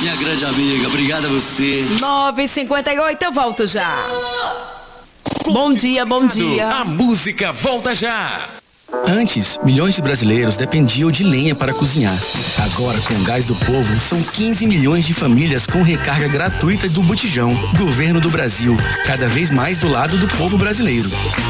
Minha grande amiga, obrigado a você. 9h58, eu volto já. Bom dia, bom dia. A música volta já. Antes, milhões de brasileiros dependiam de lenha para cozinhar. Agora, com o Gás do Povo, são 15 milhões de famílias com recarga gratuita do Botijão. Governo do Brasil, cada vez mais do lado do povo brasileiro.